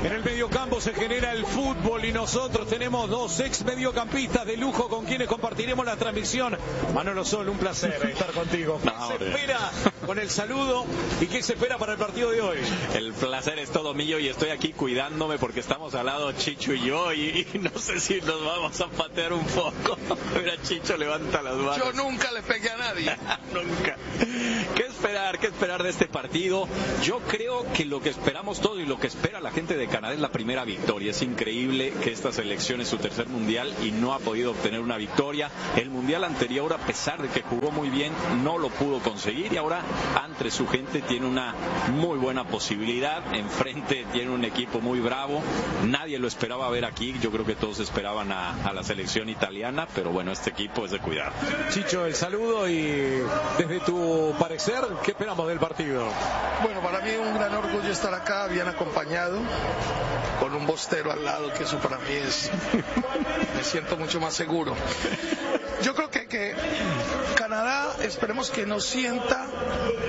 En el mediocampo se genera el fútbol y nosotros tenemos dos ex mediocampistas de lujo con quienes compartiremos la transmisión. Manolo Sol, un placer estar contigo. ¿Qué se espera con el saludo y qué se espera para el partido de hoy? El placer es todo mío y estoy aquí cuidándome porque estamos al lado Chicho y yo y no sé si nos vamos a patear un poco. Mira, Chicho levanta las manos. Yo nunca le pegué a nadie. Nunca. ¿Qué esperar de este partido? Yo creo que lo que esperamos todos y lo que espera la gente de Canadá es la primera victoria. Es increíble que esta selección es su tercer mundial y no ha podido obtener una victoria. El mundial anterior, a pesar de que jugó muy bien, no lo pudo conseguir y ahora ante su gente tiene una muy buena posibilidad. Enfrente tiene un equipo muy bravo. Nadie lo esperaba ver aquí. Yo creo que todos esperaban a la selección italiana, pero bueno, este equipo es de cuidar. Chicho, el saludo y desde tu parecer, ¿qué esperamos del partido? Bueno, para mí es un gran orgullo estar acá, bien acompañado, con un bostero al lado, que eso para mí me siento mucho más seguro. Yo creo que Canadá, esperemos que nos sienta